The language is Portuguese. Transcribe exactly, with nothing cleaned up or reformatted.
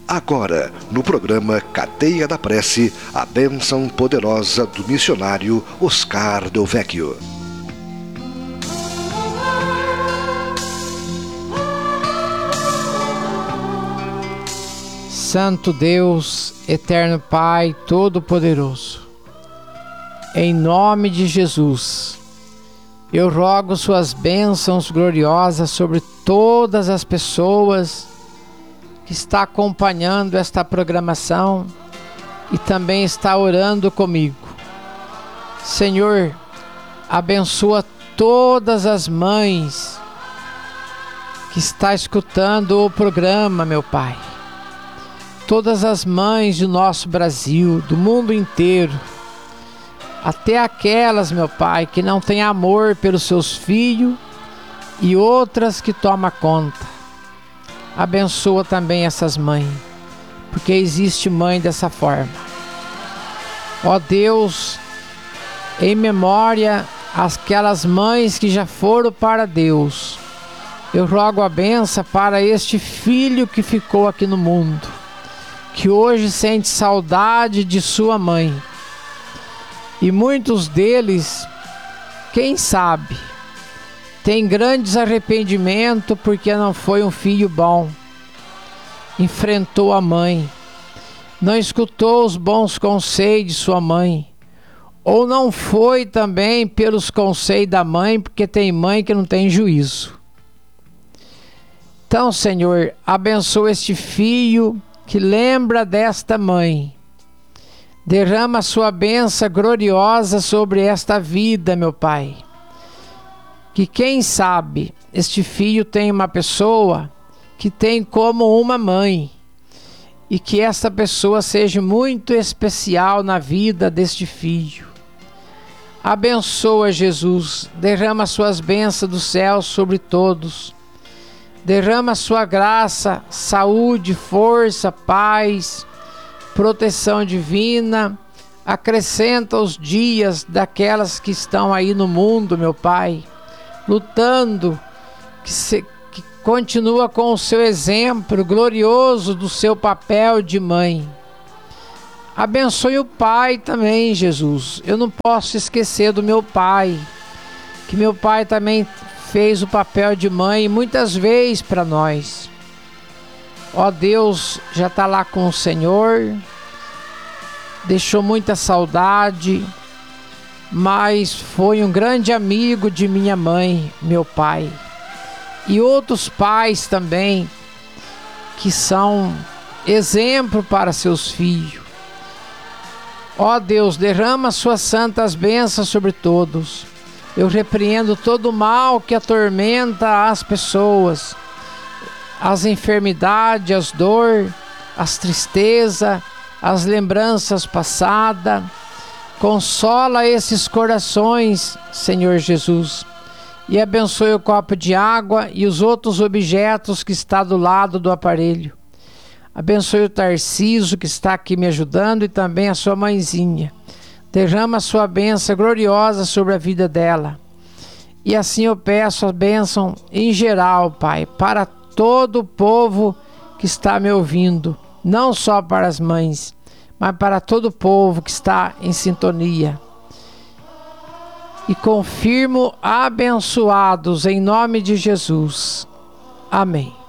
Agora, no programa Cadeia da Prece, a bênção poderosa do missionário Oscar Del Vecchio. Santo Deus, eterno Pai, todo-poderoso, em nome de Jesus, eu rogo suas bênçãos gloriosas sobre todas as pessoas que está acompanhando esta programação e também está orando comigo. Senhor, abençoa todas as mães que está escutando o programa, meu Pai. Todas as mães do nosso Brasil, do mundo inteiro, até aquelas, meu Pai, que não têm amor pelos seus filhos e outras que tomam conta. Abençoa também essas mães, porque existe mãe dessa forma. Ó Deus, em memória àquelas mães que já foram para Deus, eu rogo a bênção para este filho que ficou aqui no mundo, que hoje sente saudade de sua mãe. E muitos deles, quem sabe, tem grandes arrependimentos porque não foi um filho bom. Enfrentou a mãe, não escutou os bons conselhos de sua mãe, ou não foi também pelos conselhos da mãe, porque tem mãe que não tem juízo. Então, Senhor, abençoa este filho que lembra desta mãe. Derrama a sua bênção gloriosa sobre esta vida, meu Pai. Que quem sabe este filho tem uma pessoa que tem como uma mãe, e que esta pessoa seja muito especial na vida deste filho. Abençoa, Jesus, derrama suas bênçãos do céu sobre todos. Derrama sua graça, saúde, força, paz, proteção divina. Acrescenta os dias daquelas que estão aí no mundo, meu Pai, lutando, que, se, que continua com o seu exemplo glorioso do seu papel de mãe. Abençoe o pai também, Jesus. Eu não posso esquecer do meu pai, que meu pai também fez o papel de mãe muitas vezes para nós. Ó Deus, já está lá com o Senhor, deixou muita saudade, mas foi um grande amigo de minha mãe, meu pai, e outros pais também, que são exemplo para seus filhos. Ó Deus, derrama suas santas bênçãos sobre todos. Eu repreendo todo o mal que atormenta as pessoas, as enfermidades, as dores, as tristezas, as lembranças passadas. Consola esses corações, Senhor Jesus, e abençoe o copo de água e os outros objetos que está do lado do aparelho. Abençoe o Tarcísio, que está aqui me ajudando, e também a sua mãezinha. Derrama a sua bênção gloriosa sobre a vida dela. E assim eu peço a bênção em geral, Pai, para todo o povo que está me ouvindo. Não só para as mães, mas para todo o povo que está em sintonia. E confirmo abençoados em nome de Jesus. Amém.